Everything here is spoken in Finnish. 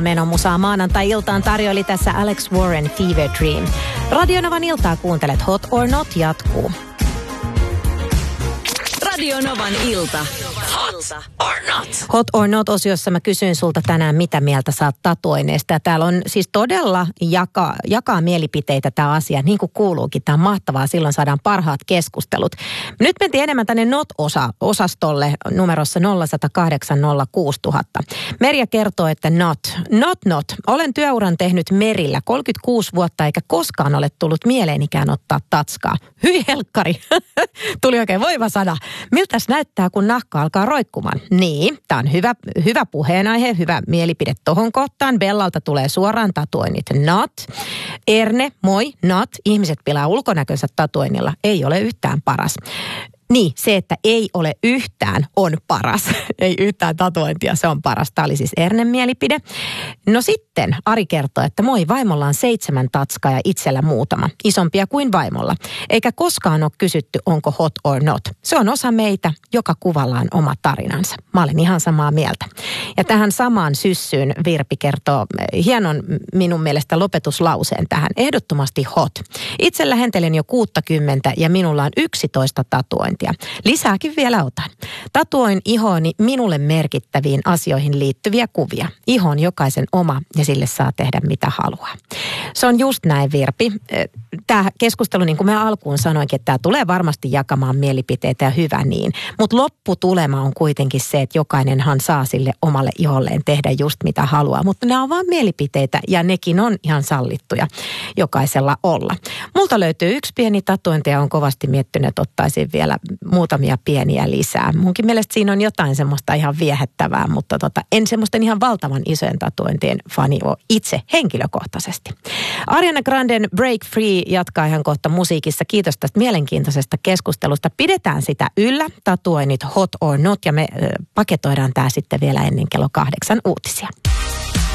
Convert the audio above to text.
Menomusaa maanantai-iltaan tarjoili tässä Alex Warren Fever Dream. Radionovan iltaa kuuntelet Hot or Not jatkuu. Radionovan ilta. Hot or not. Hot or Not-osiossa mä kysyin sulta tänään, mitä mieltä sä oot tatuoineista. Ja täällä on siis todella jakaa mielipiteitä tämä asia, niin kuin kuuluukin. Tämä on mahtavaa, silloin saadaan parhaat keskustelut. Nyt mentiin enemmän tänne Not-osastolle numerossa 0108 06000. Merja kertoo, että not. Olen työuran tehnyt merillä 36 vuotta eikä koskaan ole tullut mieleenikään ottaa tatskaa. Hyi helkkari. Tuli oikein voiva sana. Miltäs näyttää, kun nahka alkaa roikkumaan? Niin, tämä on hyvä puheenaihe, hyvä mielipide tohon kohtaan. Bellalta tulee suoraan tatuoinnit. Not. Erne, moi, not. Ihmiset pilaa ulkonäkönsä tatuoinnilla. Ei ole yhtään paras. Niin, se, että ei ole yhtään, on paras. Ei yhtään tatuointia, se on paras. Tämä oli siis Ernen mielipide. No sitten Ari kertoo, että moi, vaimolla on 7 tatskaa ja itsellä muutama. Isompia kuin vaimolla. Eikä koskaan ole kysytty, onko hot or not. Se on osa meitä, joka kuvalla on oma tarinansa. Mä olen ihan samaa mieltä. Ja tähän samaan syssyyn Virpi kertoo hienon minun mielestä lopetuslauseen tähän. Ehdottomasti hot. Itse lähentelen jo 60 ja minulla on 11 tatuointia. Lisääkin vielä otan. Tatuoin ihooni minulle merkittäviin asioihin liittyviä kuvia. Iho on jokaisen oma ja sille saa tehdä mitä haluaa. Se on just näin, Virpi. Tämä keskustelu, niin kuin mä alkuun sanoinkin, että tämä tulee varmasti jakamaan mielipiteitä ja hyvä niin. Mutta lopputulema on kuitenkin se, että jokainenhan saa sille omalle iholleen tehdä just mitä haluaa. Mutta nämä on vaan mielipiteitä ja nekin on ihan sallittuja jokaisella olla. Multa löytyy yksi pieni tatuointi ja on kovasti miettinyt, että ottaisin vielä muutamia pieniä lisää. Munkin mielestä siinä on jotain semmoista ihan viehättävää, mutta en semmoisten ihan valtavan isojen tatuointien fani ole itse henkilökohtaisesti. Ariana Granden Break Free jatkaa ihan kohta musiikissa. Kiitos tästä mielenkiintoisesta keskustelusta. Pidetään sitä yllä, tatuoinnit hot or not, ja me paketoidaan tämä sitten vielä ennen kello 8 uutisia.